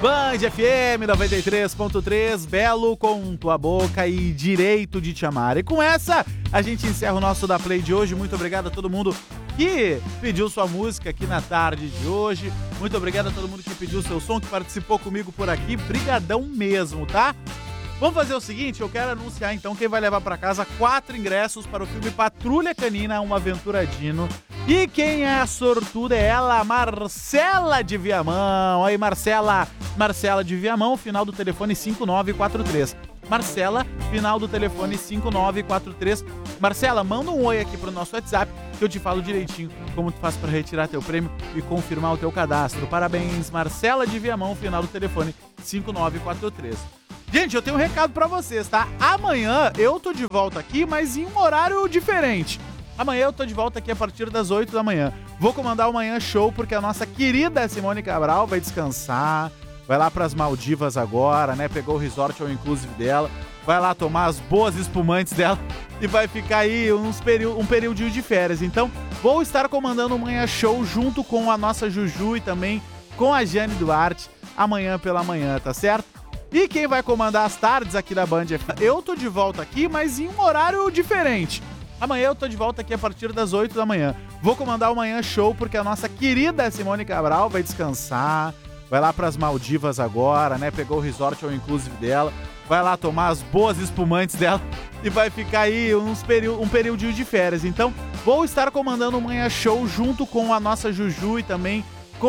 Band FM 93.3, Belo com tua boca e direito de te amar. E com essa, a gente encerra o nosso Da Play de hoje. Muito obrigado a todo mundo que pediu sua música aqui na tarde de hoje. Muito obrigado a todo mundo que pediu seu som, que participou comigo por aqui. Brigadão mesmo, tá? Vamos fazer o seguinte, eu quero anunciar então quem vai levar pra casa 4 ingressos para o filme Patrulha Canina, Uma Aventura Dino. E quem é a sortuda é ela, Marcela de Viamão. Aí, Marcela de Viamão, final do telefone 5943. Marcela, final do telefone 5943. Marcela, manda um oi aqui pro nosso WhatsApp que eu te falo direitinho como tu faz para retirar teu prêmio e confirmar o teu cadastro. Parabéns, Marcela de Viamão, final do telefone 5943. Gente, eu tenho um recado pra vocês, tá? Amanhã eu tô de volta aqui, mas em um horário diferente. Amanhã eu tô de volta aqui a partir das 8 da manhã. Vou comandar o Manhã Show porque a nossa querida Simone Cabral vai descansar, vai lá pras Maldivas agora, né? Pegou o resort all inclusive dela, vai lá tomar as boas espumantes dela e vai ficar aí um período de férias. Então, vou estar comandando o Manhã Show junto com a nossa Juju e também com a Jane Duarte amanhã pela manhã, tá certo? E quem vai comandar as tardes aqui da Band FM? Eu tô de volta aqui, mas em um horário diferente. Amanhã eu tô de volta aqui a partir das 8 da manhã. Vou comandar o Manhã Show porque a nossa querida Simone Cabral vai descansar, vai lá pras Maldivas agora, né? Pegou o resort all inclusive dela, vai lá tomar as boas espumantes dela e vai ficar aí um período de férias. Então, vou estar comandando o Manhã Show junto com a nossa Juju e também